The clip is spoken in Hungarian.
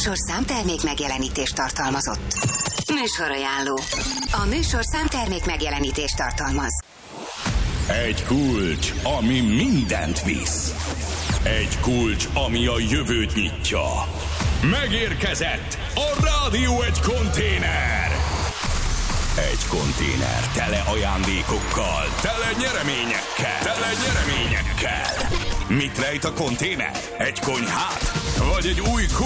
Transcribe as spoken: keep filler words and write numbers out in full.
műsor számtermék megjelenítést tartalmazott. Műsorajánló. A műsor számtermék megjelenítést tartalmaz. Egy kulcs, ami mindent visz. Egy kulcs, ami a jövőt nyitja. Megérkezett a Rádió Egy konténer. Egy konténer tele ajándékokkal, tele nyereményekkel, tele nyereményekkel. Mit rejt a konténer? Egy konyhát? Vagy egy új kup?